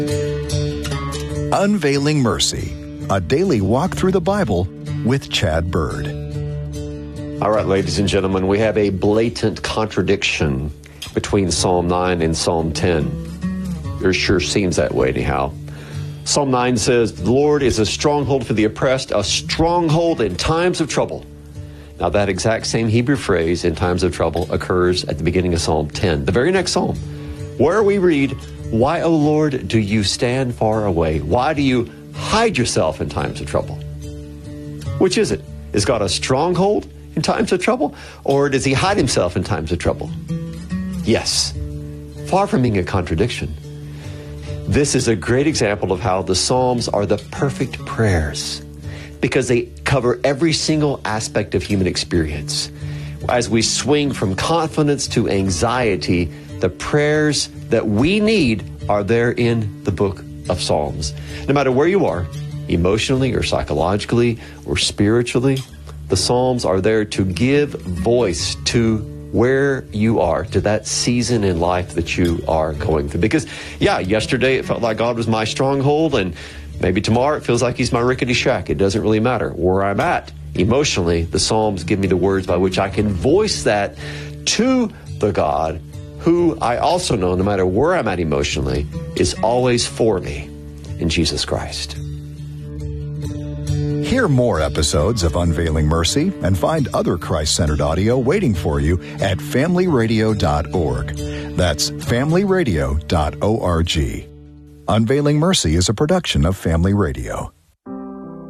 Unveiling Mercy, a daily walk through the Bible with Chad Bird. All right, ladies and gentlemen, we have a blatant contradiction between Psalm 9 and Psalm 10. It sure seems that way anyhow. Psalm 9 says, "The Lord is a stronghold for the oppressed, a stronghold in times of trouble." Now that exact same Hebrew phrase, in times of trouble, occurs at the beginning of Psalm 10, the very next psalm, where we read, "Why, O Lord, do you stand far away? Why do you hide yourself in times of trouble?" Which is it? Is God a stronghold in times of trouble? Or does he hide himself in times of trouble? Yes. Far from being a contradiction. This is a great example of how the Psalms are the perfect prayers, because they cover every single aspect of human experience. As we swing from confidence to anxiety, the prayers that we need are there in the book of Psalms. No matter where you are, emotionally or psychologically or spiritually, the Psalms are there to give voice to where you are, to that season in life that you are going through. Because, yesterday it felt like God was my stronghold, and maybe tomorrow it feels like he's my rickety shack. It doesn't really matter where I'm at. Emotionally, the Psalms give me the words by which I can voice that to the God who I also know, no matter where I'm at emotionally, is always for me in Jesus Christ. Hear more episodes of Unveiling Mercy and find other Christ-centered audio waiting for you at familyradio.org. That's familyradio.org. Unveiling Mercy is a production of Family Radio.